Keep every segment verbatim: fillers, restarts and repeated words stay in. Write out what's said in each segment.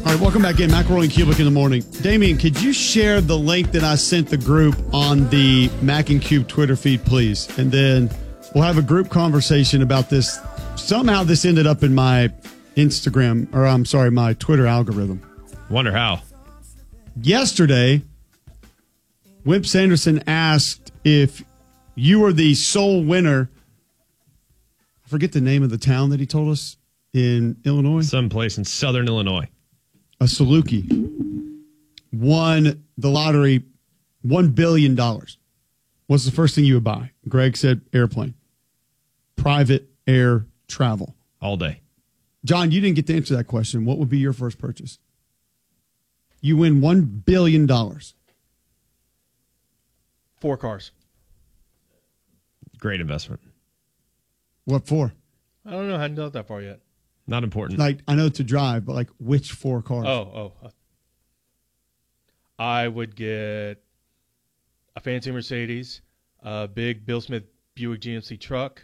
All right, welcome back in. McElroy and Cubic in the morning. Damien, could you share the link that I sent the group on the Mac and Cube Twitter feed, please? And then we'll have a group conversation about this. Somehow this ended up in my Instagram, or I'm sorry, my Twitter algorithm. Wonder how. Yesterday, Wimp Sanderson asked if you were the sole winner. I forget the name of the town that he told us in Illinois. Someplace in southern Illinois. A Saluki won the lottery one billion dollars. What's the first thing you would buy? Greg said airplane. Private air travel. All day. John, you didn't get to answer that question. What would be your first purchase? You win one billion dollars. Four cars. Great investment. What for? I don't know. I hadn't done that far yet. Not important. Like, I know to drive, but like which four cars? Oh, oh. I would get a fancy Mercedes, a big Bill Smith Buick G M C truck,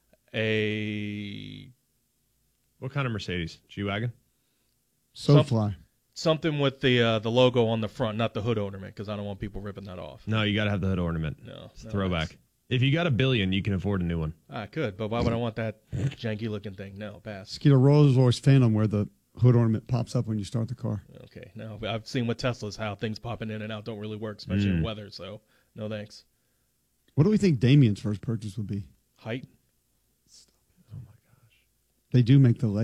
a... What kind of Mercedes? G-Wagon? SoFly. Something with the uh, the logo on the front, not the hood ornament, because I don't want people ripping that off. No, you got to have the hood ornament. No. It's a no, throwback. that's- If you got a billion, you can afford a new one. I could, but why would I want that janky looking thing? No, pass. Just get a Rolls Royce Phantom where the hood ornament pops up when you start the car. Okay, no, but I've seen with Teslas how things popping in and out don't really work, especially in Mm. weather, so no thanks. What do we think Damien's first purchase would be? Height? They do make the leg.